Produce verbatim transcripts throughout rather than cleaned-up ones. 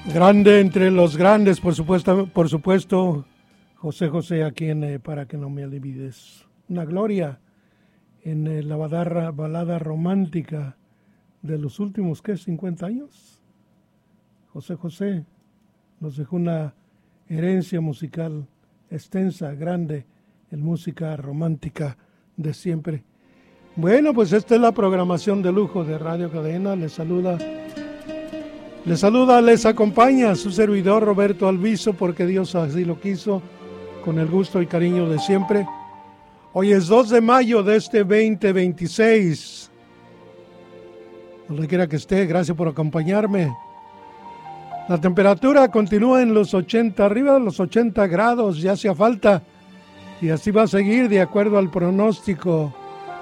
Grande entre los grandes, por supuesto, por supuesto, José José, a quien eh, para que no me olvides. Una gloria en eh, la balada, balada romántica de los últimos, ¿qué? cincuenta años. José José nos dejó una herencia musical extensa, grande, en música romántica de siempre. Bueno, pues esta es la programación de lujo de Radio Cadena. Les saluda, les saluda, les acompaña su servidor Roberto Alviso, porque Dios así lo quiso, con el gusto y cariño de siempre. Hoy es dos de mayo de este veinte veintiséis. Donde quiera que esté, gracias por acompañarme. La temperatura continúa en los ochenta, arriba de los ochenta grados, ya hacía falta. Y así va a seguir de acuerdo al pronóstico.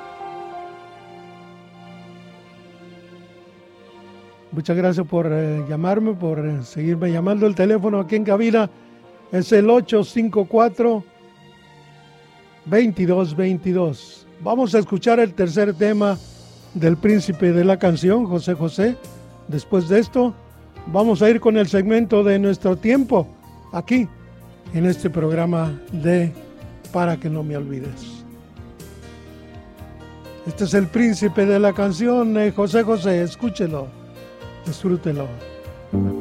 Muchas gracias por eh, llamarme, por eh, seguirme llamando. El teléfono aquí en cabina es el ocho cinco cuatro, veintidós veintidós. Vamos a escuchar el tercer tema del príncipe de la canción, José José. Después de esto, vamos a ir con el segmento de nuestro tiempo, aquí, en este programa de Para que no me olvides. Este es el príncipe de la canción, eh, José José, escúchelo. Disfrútelo.